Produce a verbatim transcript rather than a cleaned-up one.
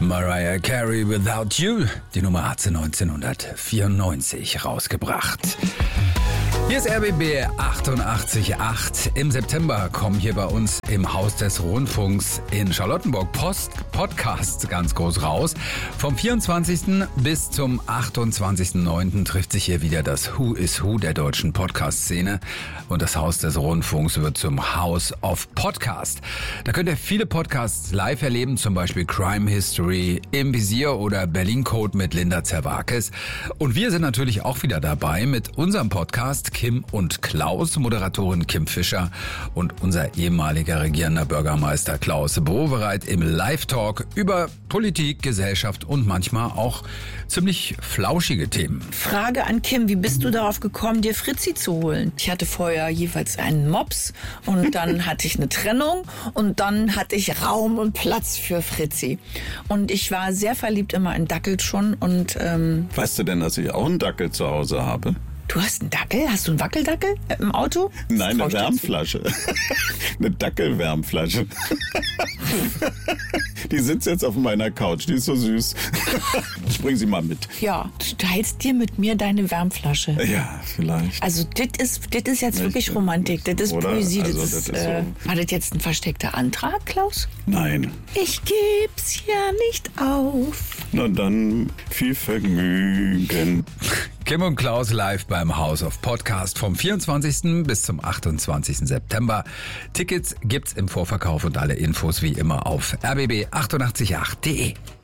Mariah Carey, Without You. Die Nummer hat sie neunzehnhundertvierundneunzig rausgebracht. Hier ist R B B achtundachtzig Komma acht. Im September kommen hier bei uns im Haus des Rundfunks in Charlottenburg Post Podcasts ganz groß raus. Vom vierundzwanzigsten bis zum achtundzwanzigsten neunten trifft sich hier wieder das Who is Who der deutschen Podcast-Szene. Und das Haus des Rundfunks wird zum House of Podcast. Da könnt ihr viele Podcasts live erleben, zum Beispiel Crime History, Im Visier oder Berlin Code mit Linda Zerwakis. Und wir sind natürlich auch wieder dabei mit unserem Podcast Kim und Klaus, Moderatorin Kim Fischer und unser ehemaliger regierender Bürgermeister Klaus Brovereit im Live-Talk über Politik, Gesellschaft und manchmal auch ziemlich flauschige Themen. Frage an Kim, wie bist du darauf gekommen, dir Fritzi zu holen? Ich hatte vorher jeweils einen Mops und dann hatte ich eine Trennung und dann hatte ich Raum und Platz für Fritzi. Und ich war sehr verliebt immer in Dackel schon. Und ähm weißt du denn, dass ich auch einen Dackel zu Hause habe? Du hast einen Dackel? Hast du einen Wackeldackel im Auto? Nein, eine Wärmflasche. Eine Dackelwärmflasche. Die sitzt jetzt auf meiner Couch, die ist so süß. Ich bring sie mal mit. Ja, du teilst dir mit mir deine Wärmflasche. Ja, vielleicht. Also das ist, das ist jetzt wirklich Nicht, Romantik, das ist oder? Poesie. Also, das das ist, ist äh, so. war das jetzt ein versteckter Antrag, Klaus? Nein. Ich geb's ja nicht auf. Na dann, viel Vergnügen. Kim und Klaus live beim House of Podcast vom vierundzwanzigsten bis zum achtundzwanzigsten September. Tickets gibt's im Vorverkauf und alle Infos wie immer auf r b b achtundachtzig Komma acht punkt de.